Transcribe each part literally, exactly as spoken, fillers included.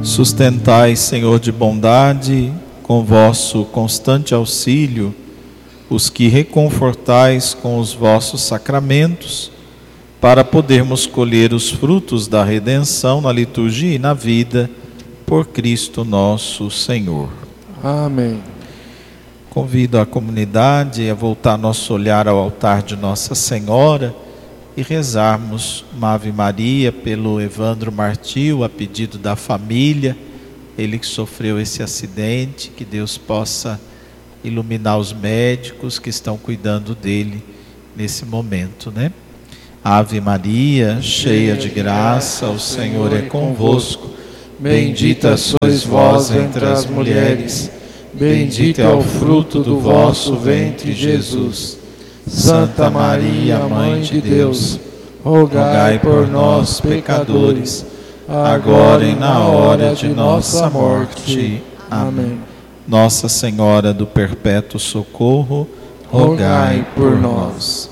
Sustentai, Senhor de bondade, com vosso constante auxílio, os que reconfortais com os vossos sacramentos, para podermos colher os frutos da redenção na liturgia e na vida, por Cristo nosso Senhor. Amém. Convido a comunidade a voltar nosso olhar ao altar de Nossa Senhora e rezarmos uma Ave Maria pelo Evandro Martil, a pedido da família, ele que sofreu esse acidente, que Deus possa iluminar os médicos que estão cuidando dele nesse momento, né? Ave Maria, cheia de graça, o Senhor é convosco. Bendita sois vós entre as mulheres, bendito é o fruto do vosso ventre, Jesus. Santa Maria, Mãe de Deus, rogai por nós, pecadores, agora e na hora de nossa morte. Amém. Nossa Senhora do Perpétuo Socorro, rogai por nós.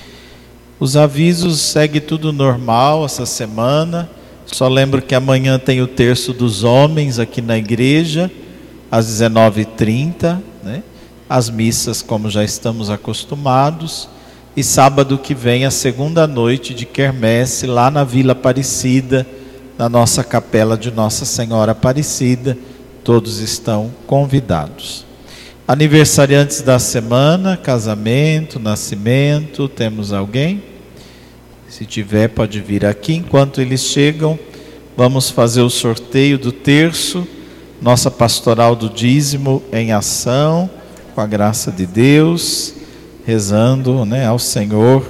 Os avisos, segue tudo normal essa semana. Só lembro que amanhã tem o terço dos homens aqui na igreja, às dezenove e trinta, né? As missas como já estamos acostumados, e sábado que vem a segunda noite de quermesse lá na Vila Aparecida, na nossa capela de Nossa Senhora Aparecida. Todos estão convidados. Aniversariantes da semana, casamento, nascimento, temos alguém? Se tiver, pode vir aqui. Enquanto eles chegam, vamos fazer o sorteio do terço, nossa pastoral do dízimo em ação, com a graça de Deus, rezando, né, ao Senhor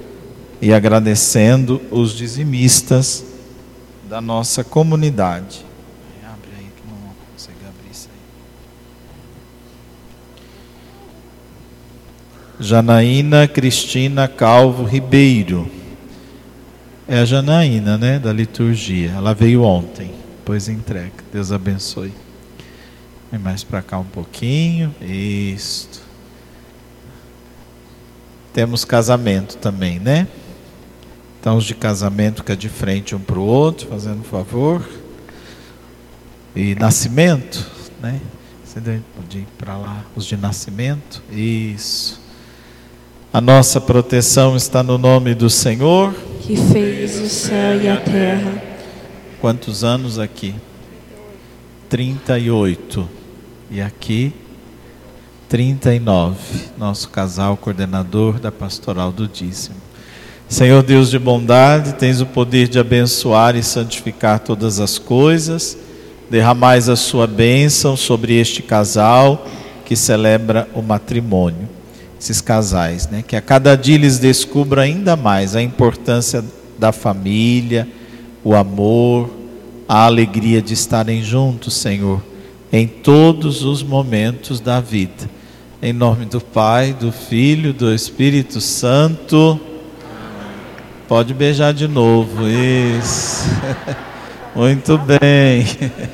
e agradecendo os dizimistas da nossa comunidade. Abre aí que não consigo abrir isso aí. Janaína Cristina Calvo Ribeiro. É a Janaína, né, da liturgia. Ela veio ontem, pois entrega. Deus abençoe. Vem mais para cá um pouquinho. Isso. Temos casamento também, né? Então os de casamento fica de frente um para o outro, fazendo um favor. E nascimento, né? Você pode ir para lá, os de nascimento. Isso. A nossa proteção está no nome do Senhor, que fez o céu e a terra. Quantos anos aqui? trinta e oito. E aqui, trinta e nove. Nosso casal coordenador da Pastoral do Dízimo. Senhor Deus de bondade, tens o poder de abençoar e santificar todas as coisas. Derramais a sua bênção sobre este casal que celebra o matrimônio. Esses casais, né? Que a cada dia eles descubram ainda mais a importância da família, o amor, a alegria de estarem juntos, Senhor, em todos os momentos da vida. Em nome do Pai, do Filho, do Espírito Santo. Pode beijar de novo, isso. Muito bem.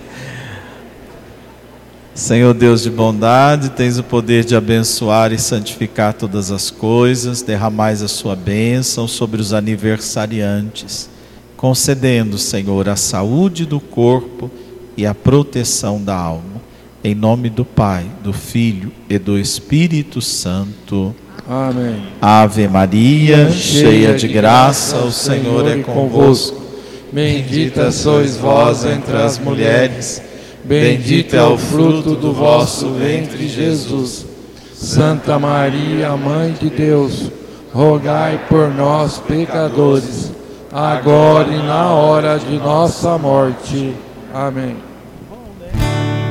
Senhor Deus de bondade, tens o poder de abençoar e santificar todas as coisas. Derramais a sua bênção sobre os aniversariantes, concedendo, Senhor, a saúde do corpo e a proteção da alma. Em nome do Pai, do Filho e do Espírito Santo. Amém. Ave Maria, cheia de graça, o Senhor é convosco. Bendita sois vós entre as mulheres, bendito é o fruto do vosso ventre, Jesus. Santa Maria, Mãe de Deus, rogai por nós, pecadores, agora e na hora de nossa morte. Amém.